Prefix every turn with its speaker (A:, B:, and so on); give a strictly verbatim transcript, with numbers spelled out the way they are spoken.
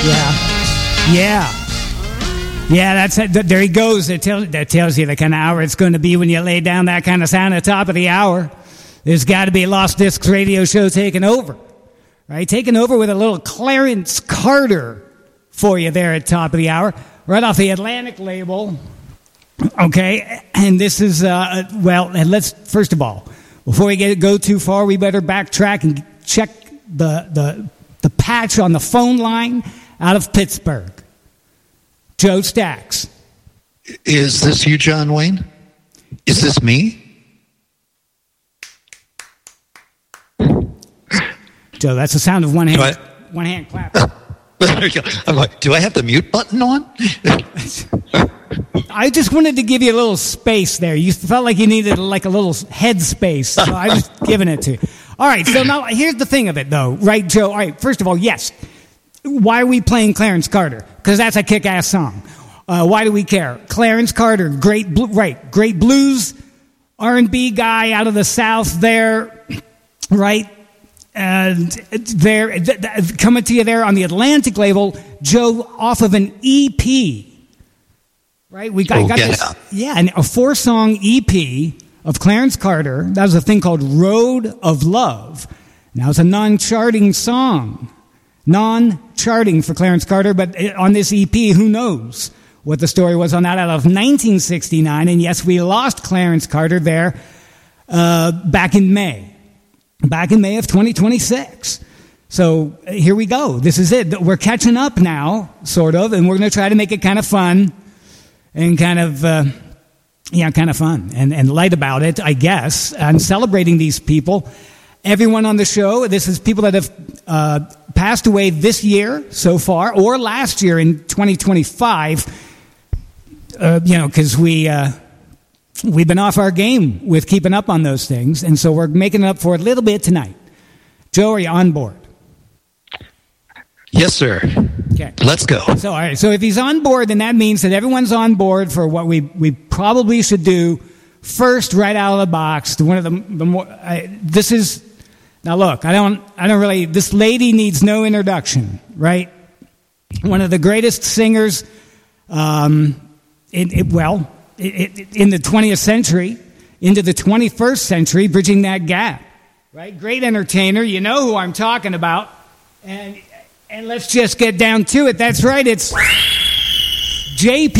A: Yeah. Yeah. Yeah, that's it. There he goes. That tells, that tells you the kind of hour it's going to be when you lay down that kind of sound at the top of the hour. There's got to be Lost Discs radio show taking over. Right? Taking over with a little Clarence Carter for you there at top of the hour. Right off the Atlantic label. Okay? And this is, uh, well, and let's, first of all, before we get go too far, we better backtrack and check the the the patch on the phone line out of Pittsburgh. Joe Stacks.
B: Is this you, John Wayne? Is this me?
A: Joe, that's the sound of one hand,
B: I,
A: one hand clap.
B: There you go. I'm like, do I have the mute button on?
A: I just wanted to give you a little space there. You felt like you needed like a little head space, so I was giving it to you. All right, so now here's the thing of it, though, right, Joe? All right, first of all, yes. Why are we playing Clarence Carter? Because that's a kick-ass song. Uh, why do we care? Clarence Carter, great, bl- right, great blues, R and B guy out of the South there, right? And there, th- th- coming to you there on the Atlantic label, Joe, off of an E P, right? We got,
B: oh,
A: got
B: get
A: this,
B: out.
A: yeah, and a four-song E P of Clarence Carter. That was a thing called Road of Love. Now it's a non-charting song. Non-charting for Clarence Carter, but on this E P, who knows what the story was on that out of nineteen sixty-nine. And yes, we lost Clarence Carter there uh, back in May. Back in May of twenty twenty-six. So here we go. This is it. We're catching up now, sort of, and we're going to try to make it kind of fun and kind of, uh, yeah, kind of fun and, and light about it, I guess, and celebrating these people. Everyone on the show, this is people that have uh, passed away this year so far, or last year in twenty twenty-five, uh, you know, because we, uh, we've been off our game with keeping up on those things, and so we're making it up for it a little bit tonight. Joe, are you on board?
B: Yes, sir.
A: Okay.
B: Let's go.
A: So, all right. So if he's on board, then that means that everyone's on board for what we, we probably should do first, right out of the box. One of the, the more, I, this is... Now look, I don't, I don't really, this lady needs no introduction, right? One of the greatest singers, um, in, it, well, it, it, in the twentieth century, into the twenty-first century, bridging that gap, right? Great entertainer, you know who I'm talking about, and and let's just get down to it. That's right, it's J P